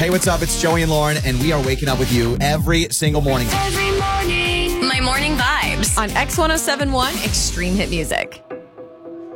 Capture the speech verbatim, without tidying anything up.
Hey, what's up? It's Joey and Lauren, and we are waking up with you every single morning. Every morning. My Morning Vibes On X one oh seven point one Extreme Hit Music.